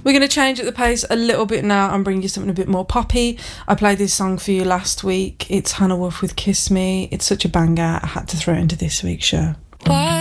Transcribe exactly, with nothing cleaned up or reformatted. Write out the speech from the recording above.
We're going to change at the pace a little bit now and bring you something a bit more poppy. I played this song for you last week. It's Hannah Wolf with Kiss Me. It's such a banger. I had to throw it into this week's show. Why